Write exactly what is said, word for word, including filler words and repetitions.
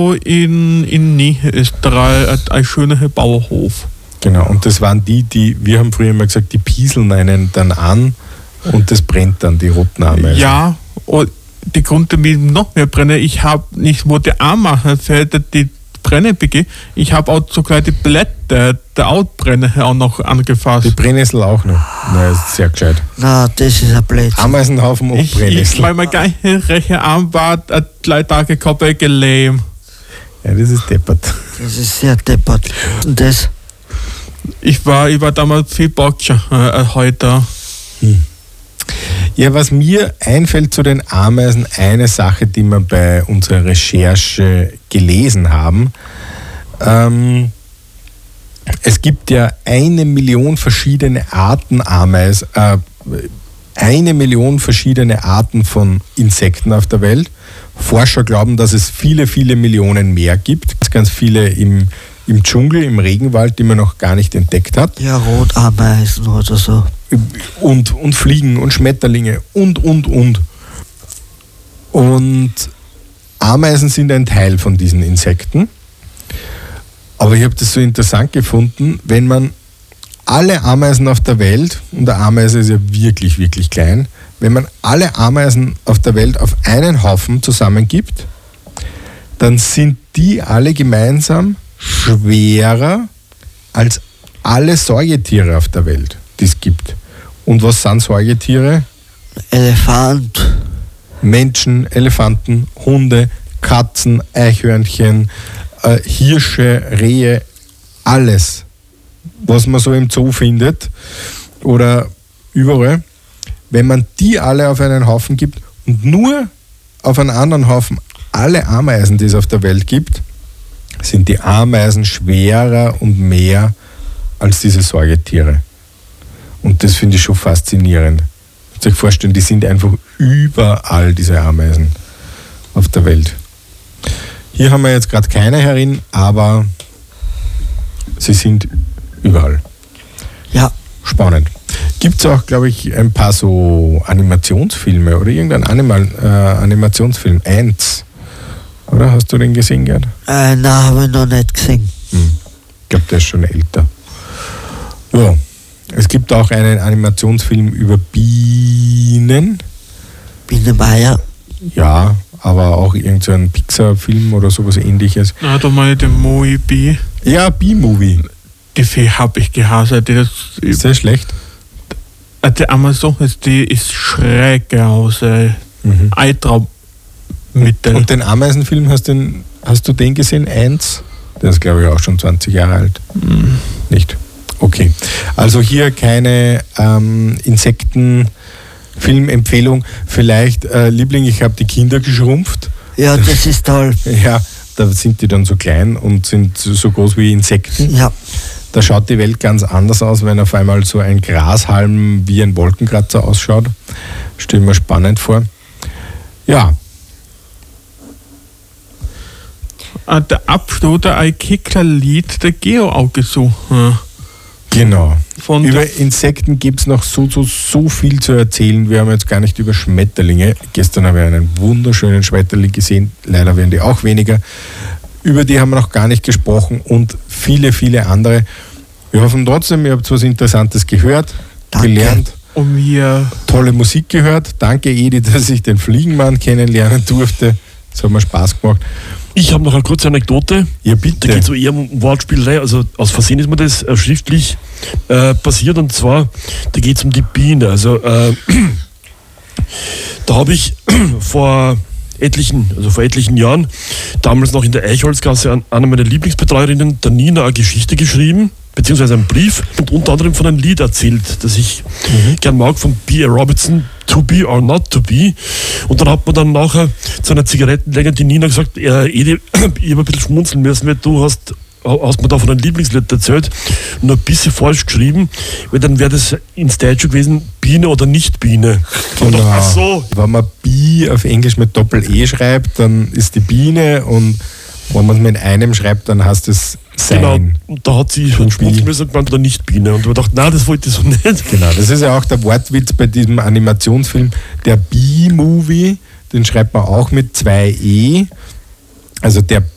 In, in Niederösterreich ein schöner Bauernhof. Genau, und das waren die, die, wir haben früher mal gesagt, die pieseln einen dann an und das brennt dann, die roten Ameisen. Ja, und die konnte mich noch mehr brennen. Ich habe nicht, wo die Ameisen die Brenne begeht, ich habe auch sogar die Blätter der Outbrenne auch noch angefasst. Die Brennnessel auch noch. Na, ist sehr gescheit. Na, das ist ein Blödsinn. Ameisenhaufen und Ich, Brennnessel. ich, weil mein ganzer rechter Arm war äh, drei Tage komplett gelähmt. Ja, das ist deppert. Das ist sehr deppert. Und das? Ich war, ich war damals viel Boxer äh, heute. Hm. Ja, was mir einfällt zu den Ameisen, eine Sache, die wir bei unserer Recherche gelesen haben. Ähm, es gibt ja eine Million verschiedene Arten Ameisen, äh, eine Million verschiedene Arten von Insekten auf der Welt. Forscher glauben, dass es viele, viele Millionen mehr gibt. Ganz, ganz viele im, im Dschungel, im Regenwald, die man noch gar nicht entdeckt hat. Ja, Rotameisen oder so. Und, und Fliegen und Schmetterlinge und, und, und. Und Ameisen sind ein Teil von diesen Insekten. Aber ich habe das so interessant gefunden, wenn man alle Ameisen auf der Welt, und eine Ameise ist ja wirklich, wirklich klein, wenn man alle Ameisen auf der Welt auf einen Haufen zusammengibt, dann sind die alle gemeinsam schwerer als alle Säugetiere auf der Welt, die es gibt. Und was sind Säugetiere? Elefant. Menschen, Elefanten, Hunde, Katzen, Eichhörnchen, äh, Hirsche, Rehe, alles, was man so im Zoo findet oder überall. Wenn man die alle auf einen Haufen gibt und nur auf einen anderen Haufen alle Ameisen, die es auf der Welt gibt, sind die Ameisen schwerer und mehr als diese Säugetiere. Und das finde ich schon faszinierend. Ich muss euch vorstellen, die sind einfach überall, diese Ameisen auf der Welt. Hier haben wir jetzt gerade keine herin, aber sie sind überall. Ja. Spannend. Gibt es auch, glaube ich, ein paar so Animationsfilme oder irgendein Animal, äh, Animationsfilm? Ants. Oder hast du den gesehen, Gerd? Äh, nein, habe ich noch nicht gesehen. Hm. Ich glaube, der ist schon älter. Ja. Es gibt auch einen Animationsfilm über Bienen. Biene Meier. Ja, aber auch irgendein so Pixar-Film oder sowas ähnliches. Na, da meine ich den Moe-Bee. Ja, Bee-Movie. Die Fee habe ich gehasst. Die das, ist sehr schlecht. Die Amazon ist, die ist schräg aus. Äh, Mhm. Eitraummittel. Und den Ameisenfilm, hast, den, hast du den gesehen? Eins? Der ist, glaube ich, auch schon zwanzig Jahre alt. Mhm. Nicht? Okay. Also hier keine ähm, Insektenfilmempfehlung. Vielleicht, äh, Liebling, ich habe die Kinder geschrumpft. Ja, das ist toll. Ja, da sind die dann so klein und sind so groß wie Insekten. Ja. Da schaut die Welt ganz anders aus, wenn auf einmal so ein Grashalm wie ein Wolkenkratzer ausschaut. Stell mir spannend vor. Ja. Der Abschluss der Eikika-Lied der Geo auch gesucht. Genau. Von über Insekten gibt es noch so, so, so viel zu erzählen. Wir haben jetzt gar nicht über Schmetterlinge. Gestern habe ich einen wunderschönen Schmetterling gesehen. Leider werden die auch weniger. Über die haben wir noch gar nicht gesprochen und viele, viele andere. Wir hoffen trotzdem, ihr habt was Interessantes gehört, Danke. gelernt, und wir tolle Musik gehört. Danke, Edi, dass ich den Fliegenmann kennenlernen durfte. Das hat mir Spaß gemacht. Ich habe noch eine kurze Anekdote. Ja, Da bitte. geht es so eher um Wortspielerei. Also aus Versehen ist mir das äh, schriftlich äh, passiert. Und zwar, da geht es um die Biene. Also äh, da habe ich vor etlichen, also vor etlichen Jahren, damals noch in der Eichholzgasse an einer meiner Lieblingsbetreuerinnen, der Nina, eine Geschichte geschrieben, beziehungsweise einen Brief und unter anderem von einem Lied erzählt, das ich mhm. gern mag, von B A Robertson, To Be or Not To Be. Und dann hat man dann nachher zu einer Zigarettenlänge die Nina gesagt, äh, Edi, ich habe ein bisschen schmunzeln müssen, weil du hast hast mir da von einem Lieblingslied erzählt, nur ein bisschen falsch geschrieben, weil dann wäre das ins Deutsche gewesen, Biene oder Nicht-Biene. Genau. Oder, ach so. Wenn man Bi auf Englisch mit Doppel-E schreibt, dann ist die Biene, und wenn man es mit einem schreibt, dann heißt es sein. Genau, und da hat sie schmunzeln müssen und gemeint, oder Nicht-Biene. Und man dachte, nein, das wollte ich so nicht. Genau, das ist ja auch der Wortwitz bei diesem Animationsfilm. Der B-Movie, den schreibt man auch mit zwei E. Also der